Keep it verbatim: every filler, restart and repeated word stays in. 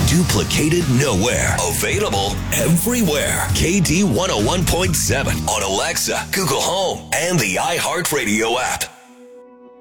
Duplicated nowhere. Available everywhere. K D one oh one point seven on Alexa, Google Home, and the iHeartRadio app.